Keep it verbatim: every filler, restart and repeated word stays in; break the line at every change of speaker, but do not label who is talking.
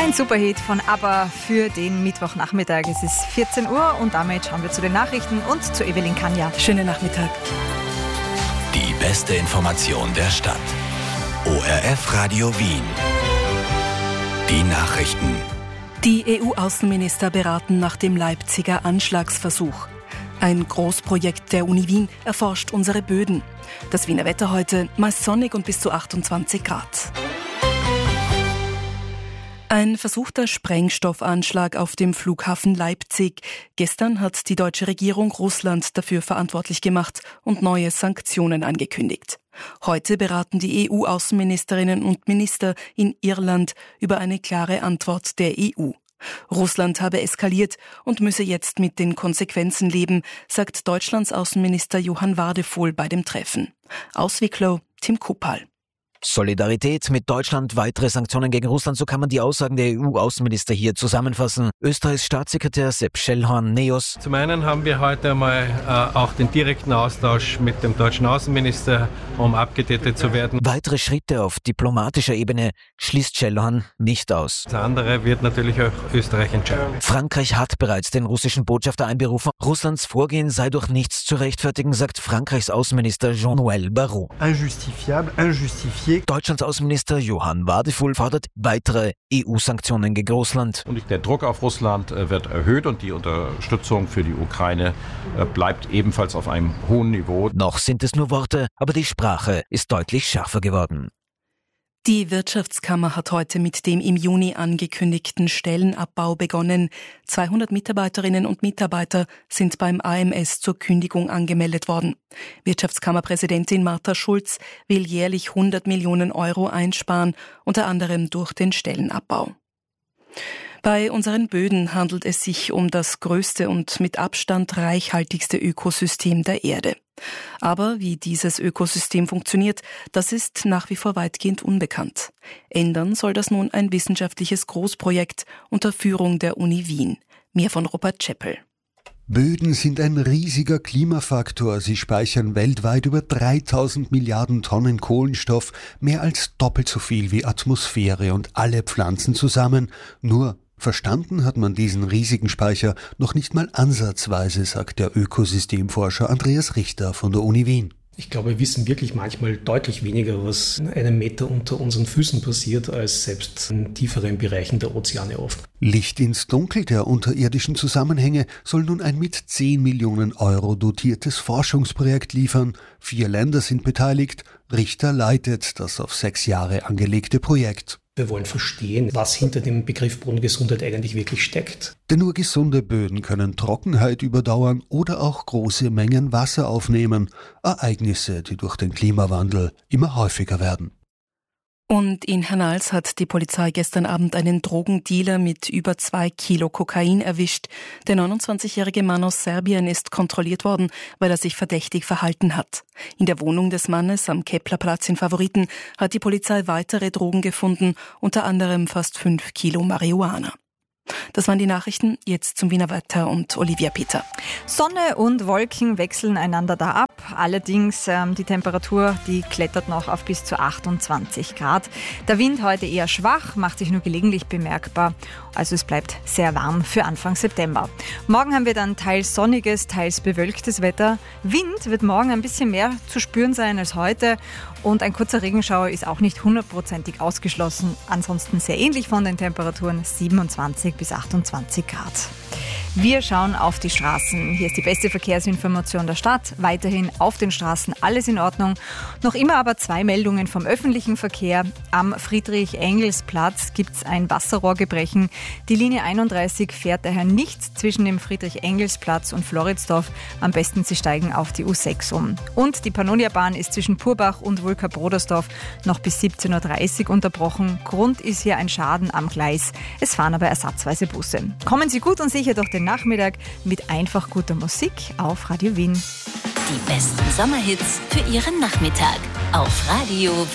Ein Superhit von ABBA für den Mittwochnachmittag. Es ist vierzehn Uhr und damit schauen wir zu den Nachrichten und zu Evelyn Kanja.
Schönen Nachmittag.
Die beste Information der Stadt. O R F Radio Wien. Die Nachrichten.
Die E U-Außenminister beraten nach dem Leipziger Anschlagsversuch. Ein Großprojekt der Uni Wien erforscht unsere Böden. Das Wiener Wetter heute meist sonnig und bis zu achtundzwanzig Grad. Ein versuchter Sprengstoffanschlag auf dem Flughafen Leipzig. Gestern hat die deutsche Regierung Russland dafür verantwortlich gemacht und neue Sanktionen angekündigt. Heute beraten die E U-Außenministerinnen und Minister in Irland über eine klare Antwort der E U. Russland habe eskaliert und müsse jetzt mit den Konsequenzen leben, sagt Deutschlands Außenminister Johann Wadefuhl bei dem Treffen. Aus Wicklow, Tim Kuppal.
Solidarität mit Deutschland, weitere Sanktionen gegen Russland, so kann man die Aussagen der E U-Außenminister hier zusammenfassen. Österreichs Staatssekretär Sepp Schellhorn-Neos.
Zum einen haben wir heute einmal äh, auch den direkten Austausch mit dem deutschen Außenminister, um abgedatet zu werden.
Weitere Schritte auf diplomatischer Ebene schließt Schellhorn nicht aus.
Das andere wird natürlich auch Österreich entscheiden.
Frankreich hat bereits den russischen Botschafter einberufen. Russlands Vorgehen sei durch nichts zu rechtfertigen, sagt Frankreichs Außenminister Jean-Noël Barrot.
Injustifiable, injustifié.
Deutschlands Außenminister Johann Wadefuhl fordert weitere E U-Sanktionen gegen Russland.
Und der Druck auf Russland wird erhöht und die Unterstützung für die Ukraine bleibt ebenfalls auf einem hohen Niveau.
Noch sind es nur Worte, aber die Sprache ist deutlich schärfer geworden.
Die Wirtschaftskammer hat heute mit dem im Juni angekündigten Stellenabbau begonnen. zweihundert Mitarbeiterinnen und Mitarbeiter sind beim A M S zur Kündigung angemeldet worden. Wirtschaftskammerpräsidentin Martha Schulz will jährlich hundert Millionen Euro einsparen, unter anderem durch den Stellenabbau. Bei unseren Böden handelt es sich um das größte und mit Abstand reichhaltigste Ökosystem der Erde. Aber wie dieses Ökosystem funktioniert, das ist nach wie vor weitgehend unbekannt. Ändern soll das nun ein wissenschaftliches Großprojekt unter Führung der Uni Wien. Mehr von Robert Czeppel.
Böden sind ein riesiger Klimafaktor. Sie speichern weltweit über dreitausend Milliarden Tonnen Kohlenstoff, mehr als doppelt so viel wie Atmosphäre und alle Pflanzen zusammen. Nur verstanden hat man diesen riesigen Speicher noch nicht mal ansatzweise, sagt der Ökosystemforscher Andreas Richter von der Uni Wien.
Ich glaube, wir wissen wirklich manchmal deutlich weniger, was einen Meter unter unseren Füßen passiert, als selbst in tieferen Bereichen der Ozeane oft.
Licht ins Dunkel der unterirdischen Zusammenhänge soll nun ein mit zehn Millionen Euro dotiertes Forschungsprojekt liefern. Vier Länder sind beteiligt. Richter leitet das auf sechs Jahre angelegte Projekt.
Wir wollen verstehen, was hinter dem Begriff Bodengesundheit eigentlich wirklich steckt.
Denn nur gesunde Böden können Trockenheit überdauern oder auch große Mengen Wasser aufnehmen. Ereignisse, die durch den Klimawandel immer häufiger werden.
Und in Hernals hat die Polizei gestern Abend einen Drogendealer mit über zwei Kilo Kokain erwischt. Der neunundzwanzigjährige Mann aus Serbien ist kontrolliert worden, weil er sich verdächtig verhalten hat. In der Wohnung des Mannes am Keplerplatz in Favoriten hat die Polizei weitere Drogen gefunden, unter anderem fast fünf Kilo Marihuana. Das waren die Nachrichten, jetzt zum Wiener Wetter und Olivia Peter.
Sonne und Wolken wechseln einander da ab. Allerdings ähm, die Temperatur, die klettert noch auf bis zu achtundzwanzig Grad. Der Wind heute eher schwach, macht sich nur gelegentlich bemerkbar. Also es bleibt sehr warm für Anfang September. Morgen haben wir dann teils sonniges, teils bewölktes Wetter. Wind wird morgen ein bisschen mehr zu spüren sein als heute. Und ein kurzer Regenschauer ist auch nicht hundertprozentig ausgeschlossen. Ansonsten sehr ähnlich von den Temperaturen, siebenundzwanzig bis achtundzwanzig Grad. Wir schauen auf die Straßen. Hier ist die beste Verkehrsinformation der Stadt. Weiterhin auf den Straßen alles in Ordnung. Noch immer aber zwei Meldungen vom öffentlichen Verkehr. Am Friedrich-Engels-Platz gibt es ein Wasserrohrgebrechen. Die Linie einunddreißig fährt daher nicht zwischen dem Friedrich-Engels-Platz und Floridsdorf. Am besten Sie steigen auf die U sechs um. Und die Pannonia-Bahn ist zwischen Purbach und Wulka-Brodersdorf noch bis siebzehn Uhr dreißig unterbrochen. Grund ist hier ein Schaden am Gleis. Es fahren aber ersatzweise Busse. Kommen Sie gut und sicher durch den Nachmittag mit einfach guter Musik auf Radio Wien.
Die besten Sommerhits für Ihren Nachmittag auf Radio Wien.